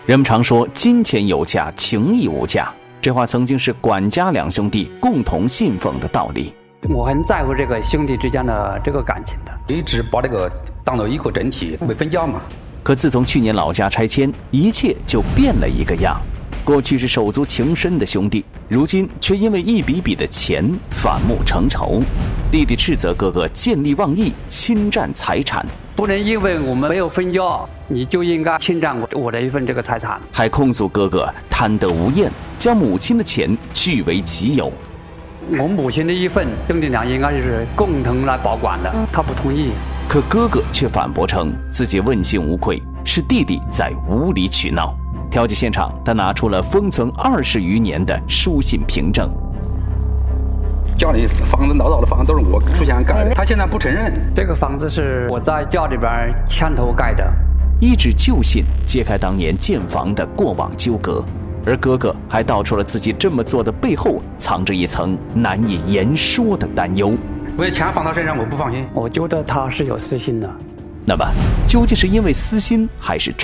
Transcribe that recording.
人们常说金钱有价，情义无价，这话曾经是管家两兄弟共同信奉的道理。 我很在乎这个兄弟之间的这个感情的， 一直把这个当做一个整体，没分家嘛。 可自从去年老家拆迁，一切就变了一个样。过去是手足情深的兄弟，如今却因为一笔笔的钱反目成仇。弟弟斥责哥哥见利忘义，侵占财产， 不能因为我们没有分家，你就应该侵占我的一份这个财产。 还控诉哥哥贪得无厌，将母亲的钱据为己有。 我母亲的一份，兄弟俩应该是共同来保管的，他不同意。 可哥哥却反驳称自己问心无愧，是弟弟在无理取闹。调解现场，他拿出了封存20余年的书信凭证。 家里房子老早的房子都是我出钱盖的，他现在不承认。 这个房子是我在家里边牵头盖的。 一纸旧信揭开当年建房的过往纠葛，而哥哥还道出了自己这么做的背后藏着一层难以言说的担忧。 我钱放他身上，我不放心。 我觉得他是有私心的。 那么，究竟是因为私心，还是